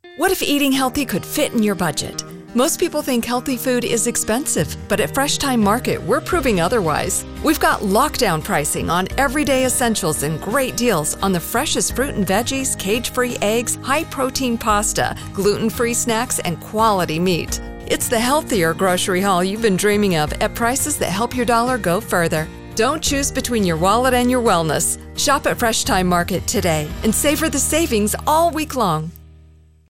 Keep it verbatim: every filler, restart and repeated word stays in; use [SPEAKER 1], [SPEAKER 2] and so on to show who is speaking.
[SPEAKER 1] What if eating healthy could fit in your budget? Most people think healthy food is expensive, but at Fresh Thyme Market, we're proving otherwise. We've got lockdown pricing on everyday essentials and great deals on the freshest fruit and veggies, cage-free eggs, high-protein pasta, gluten-free snacks, and quality meat. It's the healthier grocery haul you've been dreaming of at prices that help your dollar go further. Don't choose between your wallet and your wellness. Shop at Fresh Thyme Market today and savor the savings all week long.